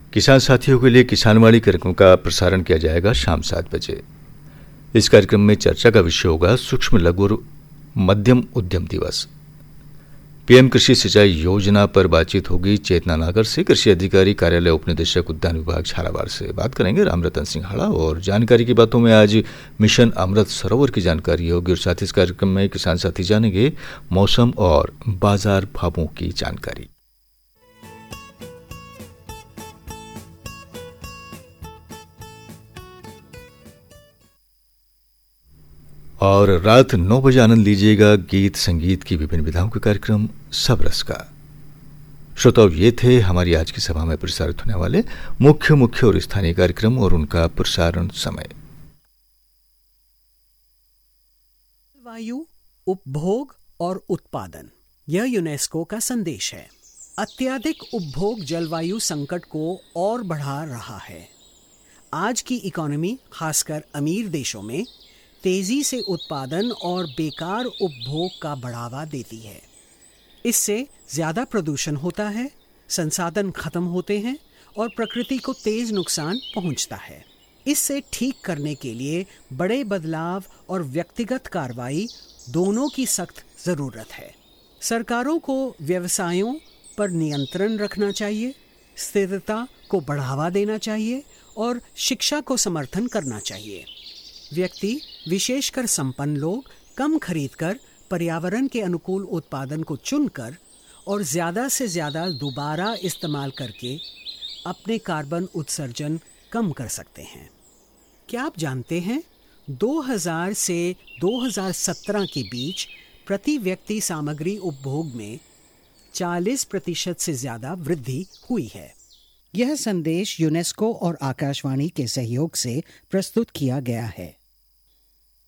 किसान साथियों के लिए किसानवाणी कार्यक्रम का प्रसारण किया जाएगा शाम 7 बजे। इस कार्यक्रम में चर्चा का विषय होगा सूक्ष्म लघु और मध्यम उद्यम दिवस। पीएम कृषि सिंचाई योजना पर बातचीत होगी चेतना नागर से। कृषि अधिकारी कार्यालय उपनिदेशक उद्यान विभाग झालावाड़ से बात करेंगे रामरतन सिंघाड़ा। और जानकारी की बातों में आज मिशन अमृत सरोवर की जानकारी होगी और साथ ही इस कार्यक्रम में किसान साथी जानेंगे मौसम और बाजार भावों की जानकारी। और रात 9 बजे आनंद लीजिएगा गीत संगीत की विभिन्न विधाओं के कार्यक्रम सब रस का। श्रोताओं, ये थे हमारी आज की सभा में प्रसारित होने वाले मुख्य और स्थानीय कार्यक्रम और उनका प्रसारण समय। जलवायु, उपभोग और उत्पादन, यह यूनेस्को का संदेश है। अत्यधिक उपभोग जलवायु संकट को और बढ़ा रहा है। आज की इकोनॉमी, खासकर अमीर देशों में, तेजी से उत्पादन और बेकार उपभोग का बढ़ावा देती है। इससे ज्यादा प्रदूषण होता है, संसाधन खत्म होते हैं और प्रकृति को तेज नुकसान पहुंचता है। इससे ठीक करने के लिए बड़े बदलाव और व्यक्तिगत कार्रवाई दोनों की सख्त जरूरत है। सरकारों को व्यवसायों पर नियंत्रण रखना चाहिए, स्थिरता को बढ़ावा देना चाहिए और शिक्षा को समर्थन करना चाहिए। व्यक्ति, विशेषकर संपन्न लोग, कम खरीदकर पर्यावरण के अनुकूल उत्पादन को चुनकर और ज्यादा से ज्यादा दोबारा इस्तेमाल करके अपने कार्बन उत्सर्जन कम कर सकते हैं। क्या आप जानते हैं 2000 से 2017 के बीच प्रति व्यक्ति सामग्री उपभोग में 40% से ज्यादा वृद्धि हुई है। यह संदेश यूनेस्को और आकाशवाणी के सहयोग से प्रस्तुत किया गया है।